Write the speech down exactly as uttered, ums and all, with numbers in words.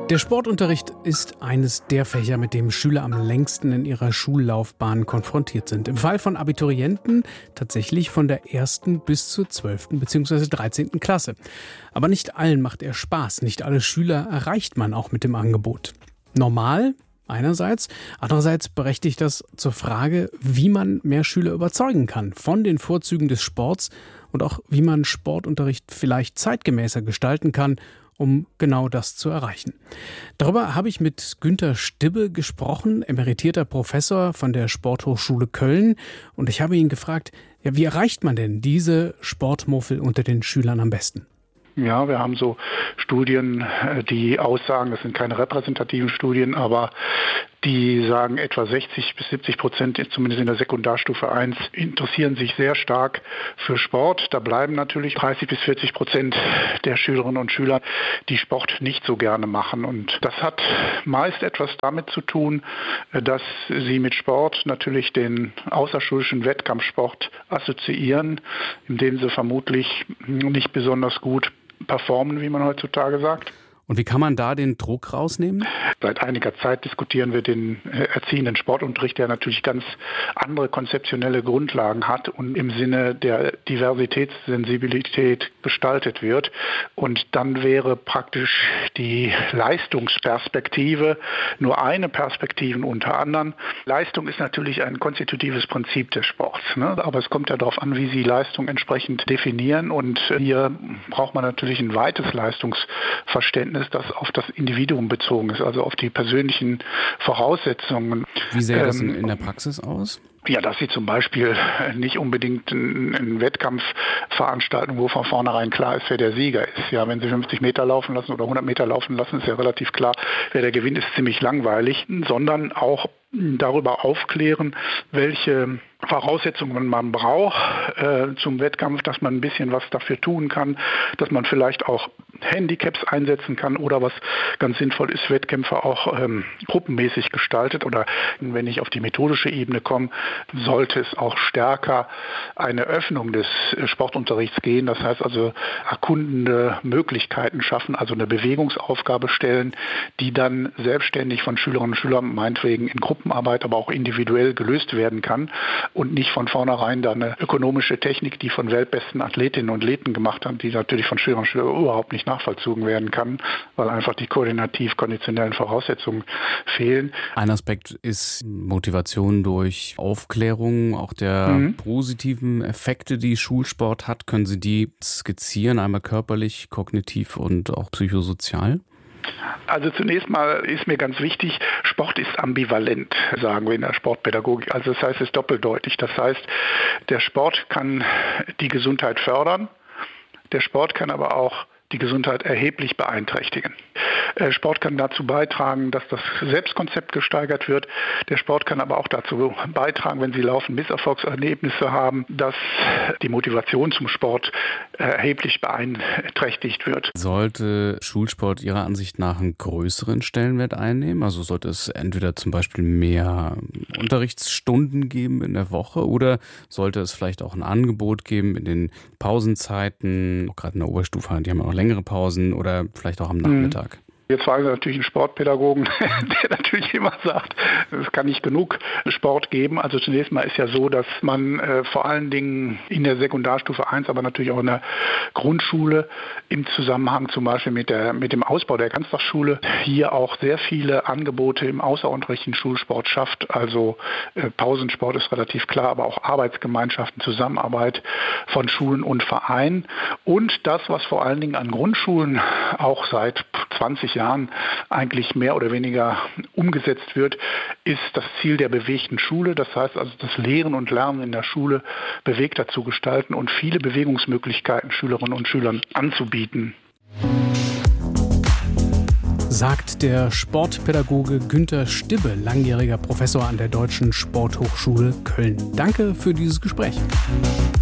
Der Sportunterricht ist eines der Fächer, mit dem Schüler am längsten in ihrer Schullaufbahn konfrontiert sind. Im Fall von Abiturienten tatsächlich von der ersten bis zur zwölften bzw. dreizehnten Klasse. Aber nicht allen macht er Spaß. Nicht alle Schüler erreicht man auch mit dem Angebot. Normal einerseits, andererseits berechtigt das zur Frage, wie man mehr Schüler überzeugen kann von den Vorzügen des Sports und auch wie man Sportunterricht vielleicht zeitgemäßer gestalten kann, um genau das zu erreichen. Darüber habe ich mit Günter Stibbe gesprochen, emeritierter Professor von der Sporthochschule Köln. Und ich habe ihn gefragt, ja, wie erreicht man denn diese Sportmuffel unter den Schülern am besten? Ja, wir haben so Studien, die aussagen, das sind keine repräsentativen Studien, aber die sagen, etwa sechzig bis siebzig Prozent, zumindest in der Sekundarstufe eins, interessieren sich sehr stark für Sport. Da bleiben natürlich dreißig bis vierzig Prozent der Schülerinnen und Schüler, die Sport nicht so gerne machen. Und das hat meist etwas damit zu tun, dass sie mit Sport natürlich den außerschulischen Wettkampfsport assoziieren, indem sie vermutlich nicht besonders gut performen, wie man heutzutage sagt. Und wie kann man da den Druck rausnehmen? Seit einiger Zeit diskutieren wir den erziehenden Sportunterricht, der natürlich ganz andere konzeptionelle Grundlagen hat und im Sinne der Diversitätssensibilität gestaltet wird. Und dann wäre praktisch die Leistungsperspektive nur eine Perspektive unter anderem. Leistung ist natürlich ein konstitutives Prinzip des Sports, ne? Aber es kommt ja darauf an, wie Sie Leistung entsprechend definieren. Und hier braucht man natürlich ein weites Leistungsverständnis, das auf das Individuum bezogen ist, also auf die persönlichen Voraussetzungen. Wie sähe das in, in der Praxis aus? Ja, dass Sie zum Beispiel nicht unbedingt einen Wettkampf veranstalten, wo von vornherein klar ist, wer der Sieger ist. Ja, wenn Sie fünfzig Meter laufen lassen oder hundert Meter laufen lassen, ist ja relativ klar, wer der gewinnt, ist ziemlich langweilig, sondern auch darüber aufklären, welche Voraussetzungen man braucht äh, zum Wettkampf, dass man ein bisschen was dafür tun kann, dass man vielleicht auch Handicaps einsetzen kann oder was ganz sinnvoll ist, Wettkämpfe auch ähm, gruppenmäßig gestaltet. Oder wenn ich auf die methodische Ebene komme, sollte es auch stärker eine Öffnung des Sportunterrichts gehen. Das heißt also erkundende Möglichkeiten schaffen, also eine Bewegungsaufgabe stellen, die dann selbstständig von Schülerinnen und Schülern meinetwegen in Gruppenarbeit, aber auch individuell gelöst werden kann und nicht von vornherein da eine ökonomische Technik, die von weltbesten Athletinnen und Athleten gemacht haben, die natürlich von Schülerinnen und Schülern überhaupt nicht nachvollzogen werden kann, weil einfach die koordinativ-konditionellen Voraussetzungen fehlen. Ein Aspekt ist Motivation durch Aufklärung, auch der mhm. positiven Effekte, die Schulsport hat. Können Sie die skizzieren, einmal körperlich, kognitiv und auch psychosozial? Also zunächst mal ist mir ganz wichtig, Sport ist ambivalent, sagen wir in der Sportpädagogik. Also das heißt, es ist doppeldeutig. Das heißt, der Sport kann die Gesundheit fördern, der Sport kann aber auch die Gesundheit erheblich beeinträchtigen. Sport kann dazu beitragen, dass das Selbstkonzept gesteigert wird. Der Sport kann aber auch dazu beitragen, wenn Sie laufen, Misserfolgserlebnisse haben, dass die Motivation zum Sport erheblich beeinträchtigt wird. Sollte Schulsport Ihrer Ansicht nach einen größeren Stellenwert einnehmen? Also sollte es entweder zum Beispiel mehr Unterrichtsstunden geben in der Woche oder sollte es vielleicht auch ein Angebot geben in den Pausenzeiten, gerade in der Oberstufe, die haben ja auch längere Pausen oder vielleicht auch am Nachmittag? Jetzt fragen Sie natürlich einen Sportpädagogen, der natürlich immer sagt, es kann nicht genug Sport geben. Also zunächst mal ist ja so, dass man äh, vor allen Dingen in der Sekundarstufe eins, aber natürlich auch in der Grundschule im Zusammenhang zum Beispiel mit, der, mit dem Ausbau der Ganztagsschule hier auch sehr viele Angebote im außerunterrichtlichen Schulsport schafft. Also äh, Pausensport ist relativ klar, aber auch Arbeitsgemeinschaften, Zusammenarbeit von Schulen und Vereinen. Und das, was vor allen Dingen an Grundschulen auch seit zwanzig Jahren eigentlich mehr oder weniger umgesetzt wird, ist das Ziel der bewegten Schule. Das heißt also, das Lehren und Lernen in der Schule bewegter zu gestalten und viele Bewegungsmöglichkeiten Schülerinnen und Schülern anzubieten. Sagt der Sportpädagoge Günter Stibbe, langjähriger Professor an der Deutschen Sporthochschule Köln. Danke für dieses Gespräch.